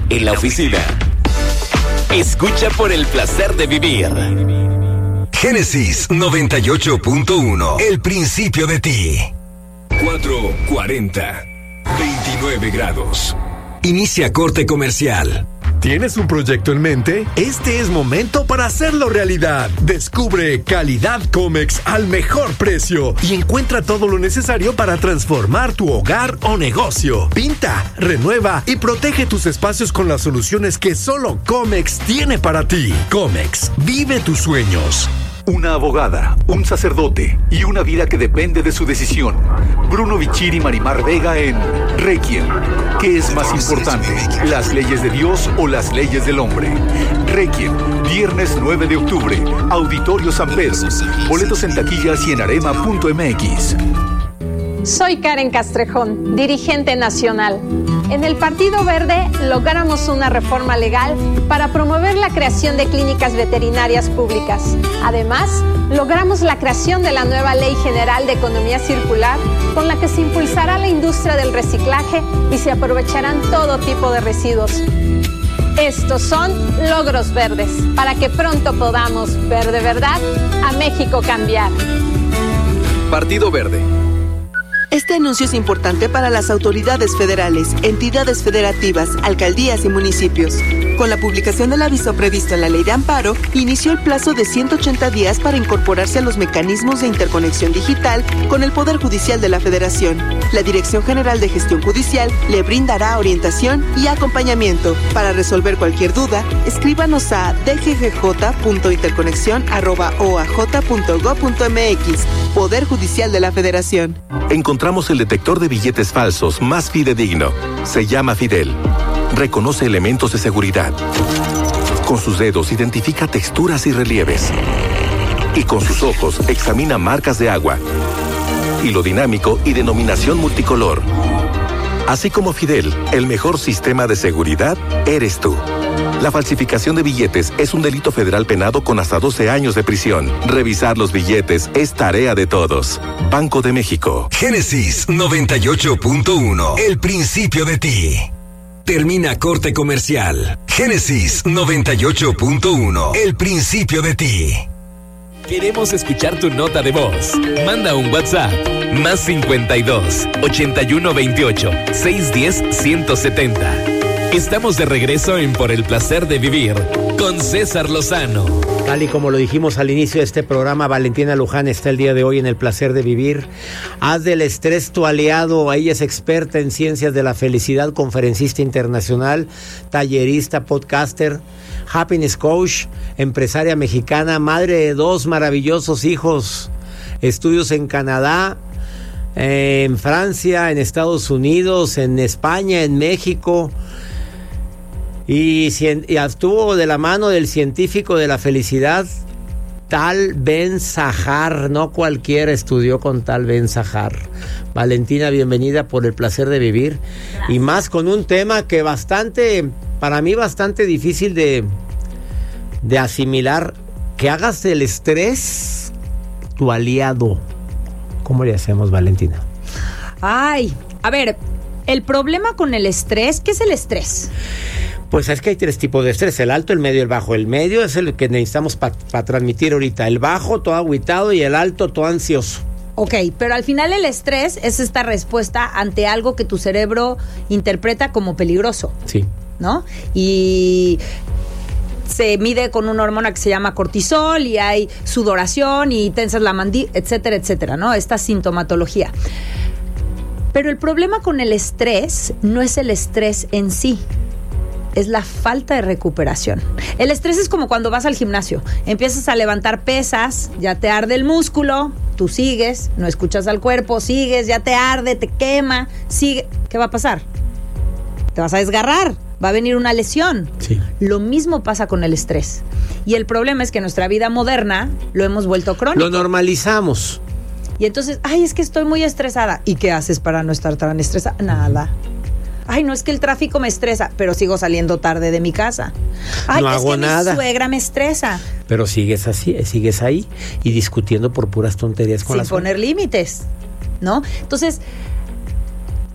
en la oficina. Escucha por el placer de vivir. Génesis 98.1. El principio de ti. 4:40. 29 grados. Inicia corte comercial. ¿Tienes un proyecto en mente? Este es momento para hacerlo realidad. Descubre Calidad Comex al mejor precio y encuentra todo lo necesario para transformar tu hogar o negocio. Pinta, renueva y protege tus espacios con las soluciones que solo Comex tiene para ti. Comex, vive tus sueños. Una abogada, un sacerdote y una vida que depende de su decisión. Bruno Bichir y Marimar Vega en Requiem. ¿Qué es más importante, las leyes de Dios o las leyes del hombre? Requiem, viernes 9 de octubre, Auditorio San Pedro. Boletos en taquillas y en arema.mx. Soy Karen Castrejón, dirigente nacional. En el Partido Verde logramos una reforma legal para promover la creación de clínicas veterinarias públicas. Además, logramos la creación de la nueva Ley General de Economía Circular, con la que se impulsará la industria del reciclaje y se aprovecharán todo tipo de residuos. Estos son logros verdes, para que pronto podamos ver de verdad a México cambiar. Partido Verde. Este anuncio es importante para las autoridades federales, entidades federativas, alcaldías y municipios. Con la publicación del aviso previsto en la Ley de Amparo, inició el plazo de 180 días para incorporarse a los mecanismos de interconexión digital con el Poder Judicial de la Federación. La Dirección General de Gestión Judicial le brindará orientación y acompañamiento. Para resolver cualquier duda, escríbanos a dggj.interconexión@oaj.gov.mx. Poder Judicial de la Federación. Encontramos el detector de billetes falsos más fidedigno. Se llama Fidel. Reconoce elementos de seguridad. Con sus dedos identifica texturas y relieves. Y con sus ojos examina marcas de agua. Hilo dinámico y denominación multicolor. Así como Fidel, el mejor sistema de seguridad eres tú. La falsificación de billetes es un delito federal penado con hasta 12 años de prisión. Revisar los billetes es tarea de todos. Banco de México. Génesis 98.1. El principio de ti. Termina corte comercial. Génesis 98.1. El principio de ti. Queremos escuchar tu nota de voz. Manda un WhatsApp. Más 52 81 28 610 170. Estamos de regreso en Por el Placer de Vivir con César Lozano. Tal y como lo dijimos al inicio de este programa, Valentina Luján está el día de hoy en El Placer de Vivir. Haz del estrés tu aliado. Ella es experta en ciencias de la felicidad, conferencista internacional, tallerista, podcaster, happiness coach, empresaria mexicana, madre de 2 maravillosos hijos, estudios en Canadá, en Francia, en Estados Unidos, en España, en México. Y estuvo de la mano del científico de la felicidad, Tal Ben-Shahar. No cualquiera estudió con Tal Ben-Shahar. Valentina, bienvenida por El Placer de Vivir. Gracias. Y más con un tema que para mí bastante difícil de asimilar. Que hagas del estrés tu aliado. ¿Cómo le hacemos, Valentina? Ay, a ver, el problema con el estrés, ¿qué es el estrés? Pues es que hay 3 tipos de estrés: el alto, el medio y el bajo. El medio es el que necesitamos para transmitir ahorita. El bajo, todo agüitado, y el alto, todo ansioso. Ok, pero al final el estrés es esta respuesta ante algo que tu cerebro interpreta como peligroso. Sí. ¿No? Y se mide con una hormona que se llama cortisol, y hay sudoración y tensas la mandíbula, etcétera, etcétera, ¿no? Esta sintomatología. Pero el problema con el estrés no es el estrés en sí, es la falta de recuperación. El estrés es como cuando vas al gimnasio, empiezas a levantar pesas, ya te arde el músculo, tú sigues, no escuchas al cuerpo, sigues, ya te arde, te quema, sigue. ¿Qué va a pasar? Te vas a desgarrar, va a venir una lesión. Sí. Lo mismo pasa con el estrés. Y el problema es que en nuestra vida moderna lo hemos vuelto crónico. Lo normalizamos. Y entonces, es que estoy muy estresada. ¿Y qué haces para no estar tan estresada? Nada. No, es que el tráfico me estresa, pero sigo saliendo tarde de mi casa. No hago nada. Mi suegra me estresa. Pero sigues ahí y discutiendo por puras tonterías con sin poner límites, ¿no? Entonces,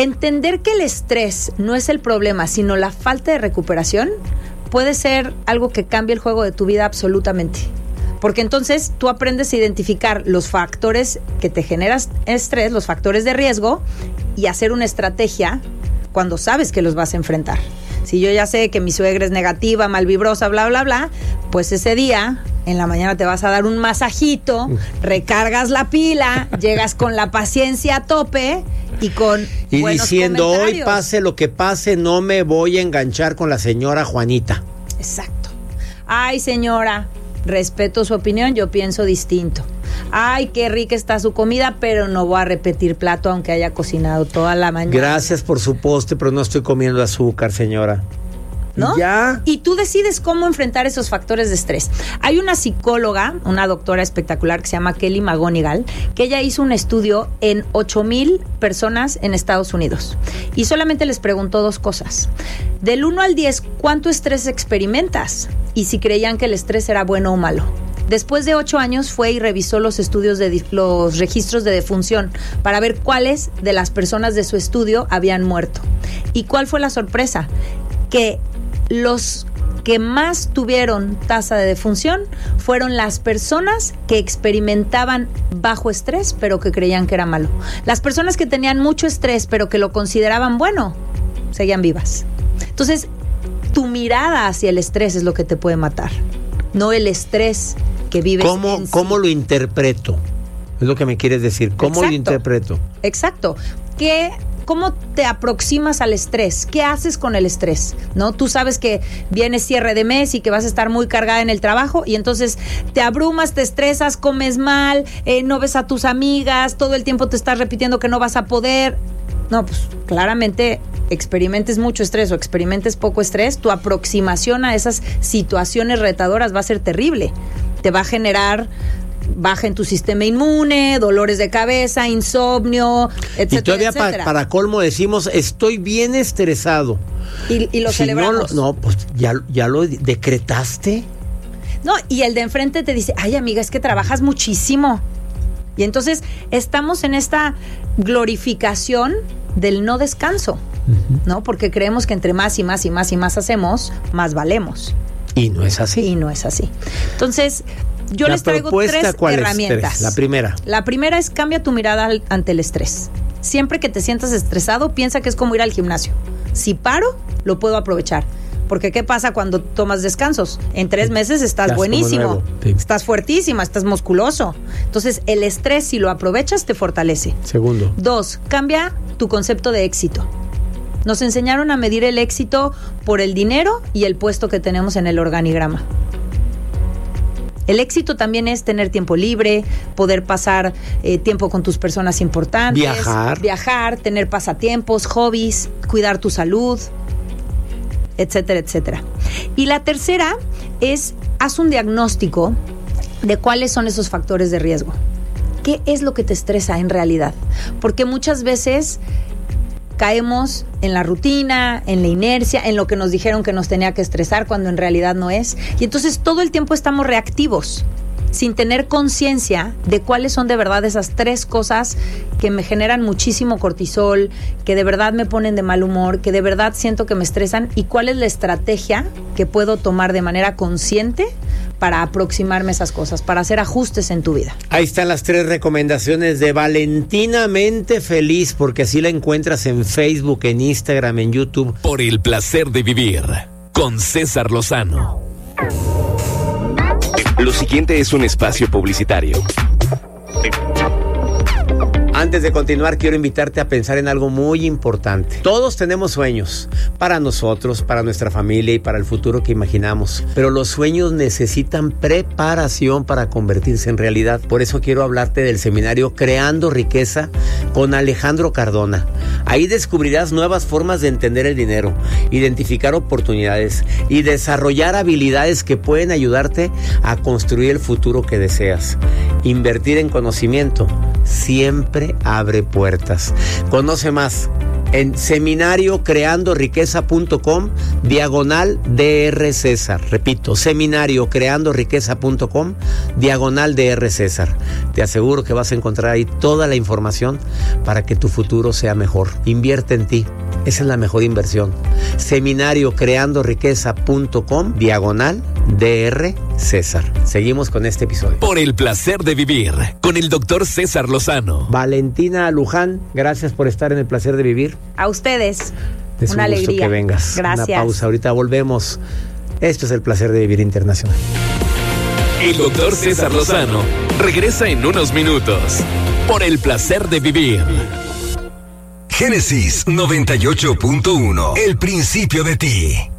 entender que el estrés no es el problema, sino la falta de recuperación, puede ser algo que cambie el juego de tu vida absolutamente. Porque entonces tú aprendes a identificar los factores que te generan estrés, los factores de riesgo, y hacer una estrategia cuando sabes que los vas a enfrentar. Si yo ya sé que mi suegra es negativa, malvibrosa, bla, bla, bla, pues ese día, en la mañana te vas a dar un masajito, recargas la pila, llegas con la paciencia a tope y con buenos diciendo, comentarios. hoy pase lo que pase, no me voy a enganchar con la señora Juanita. Exacto. Ay, señora, respeto su opinión, yo pienso distinto. Ay, qué rica está su comida, pero no voy a repetir plato aunque haya cocinado toda la mañana. Gracias por su postre, pero no estoy comiendo azúcar, señora. ¿No? Ya. Y tú decides cómo enfrentar esos factores de estrés. Hay una psicóloga, una doctora espectacular que se llama Kelly McGonigal, que ella hizo un estudio en 8,000 personas en Estados Unidos y solamente les preguntó 2 cosas. Del 1 al 10, ¿cuánto estrés experimentas? Y si creían que el estrés era bueno o malo. Después de 8 años fue y revisó los estudios los registros de defunción para ver cuáles de las personas de su estudio habían muerto. ¿Y cuál fue la sorpresa? Que los que más tuvieron tasa de defunción fueron las personas que experimentaban bajo estrés, pero que creían que era malo. Las personas que tenían mucho estrés, pero que lo consideraban bueno, seguían vivas. Entonces, tu mirada hacia el estrés es lo que te puede matar, no el estrés que vives en sí. ¿Cómo lo interpreto? Es lo que me quieres decir. ¿Cómo lo interpreto? Exacto. ¿Cómo te aproximas al estrés? ¿Qué haces con el estrés? ¿No? Tú sabes que viene cierre de mes y que vas a estar muy cargada en el trabajo y entonces te abrumas, te estresas, comes mal, no ves a tus amigas, todo el tiempo te estás repitiendo que no vas a poder. No, pues claramente experimentes mucho estrés o experimentes poco estrés, tu aproximación a esas situaciones retadoras va a ser terrible. Te va a generar baja en tu sistema inmune, dolores de cabeza, insomnio, etcétera. Y todavía etcétera. Para colmo decimos, estoy bien estresado. Y lo celebramos. Pues ya lo decretaste. No, y el de enfrente te dice, ay amiga, es que trabajas muchísimo. Y entonces estamos en esta glorificación del no descanso, ¿no? Porque creemos que entre más y más y más y más hacemos, más valemos. Y no es así. Y no es así. Entonces, yo les traigo 3 herramientas. La primera. La primera es cambia tu mirada ante el estrés. Siempre que te sientas estresado, piensa que es como ir al gimnasio. Si paro, lo puedo aprovechar. Porque ¿qué pasa cuando tomas descansos? En 3 meses estás buenísimo, sí. Estás fuertísima, estás musculoso. Entonces, el estrés, si lo aprovechas, te fortalece. Segundo. 2, cambia tu concepto de éxito. Nos enseñaron a medir el éxito por el dinero y el puesto que tenemos en el organigrama. El éxito también es tener tiempo libre, poder pasar tiempo con tus personas importantes. Viajar, tener pasatiempos, hobbies, cuidar tu salud, etcétera, etcétera. Y la tercera es, haz un diagnóstico de cuáles son esos factores de riesgo. ¿Qué es lo que te estresa en realidad? Porque muchas veces caemos en la rutina, en la inercia, en lo que nos dijeron que nos tenía que estresar cuando en realidad no es. Y entonces todo el tiempo estamos reactivos, sin tener conciencia de cuáles son de verdad esas 3 cosas que me generan muchísimo cortisol, que de verdad me ponen de mal humor, que de verdad siento que me estresan, y cuál es la estrategia que puedo tomar de manera consciente para aproximarme a esas cosas, para hacer ajustes en tu vida. Ahí están las 3 recomendaciones de Valentinamente Feliz, porque así la encuentras en Facebook, en Instagram, en YouTube. Por el placer de vivir, con César Lozano. Lo siguiente es un espacio publicitario. Antes de continuar, quiero invitarte a pensar en algo muy importante. Todos tenemos sueños, para nosotros, para nuestra familia y para el futuro que imaginamos. Pero los sueños necesitan preparación para convertirse en realidad. Por eso quiero hablarte del seminario Creando Riqueza con Alejandro Cardona. Ahí descubrirás nuevas formas de entender el dinero, identificar oportunidades y desarrollar habilidades que pueden ayudarte a construir el futuro que deseas. Invertir en conocimiento siempre abre puertas. Conoce más en seminariocreandoriqueza.com/Dr. César. Repito, seminariocreandoriqueza.com/Dr. César. Te aseguro que vas a encontrar ahí toda la información para que tu futuro sea mejor. Invierte en ti. Esa es la mejor inversión. seminariocreandoriqueza.com/Dr. César. Seguimos con este episodio. Por el placer de vivir con el Dr. César Lozano. Valentina Luján, gracias por estar en el placer de vivir. A ustedes. Es una un gusto alegría. que vengas. Gracias. Una pausa, ahorita volvemos. Esto es el placer de vivir internacional. El Dr. César Lozano regresa en unos minutos. Por el placer de vivir. Génesis 98.1. El principio de ti.